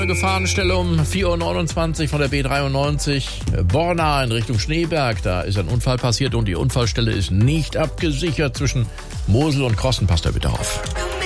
Gefahrenstelle um 4:29 Uhr von der B93 Borna in Richtung Schneeberg. Da ist ein Unfall passiert und die Unfallstelle ist nicht abgesichert zwischen Mosel und Krossen. Passt da bitte auf.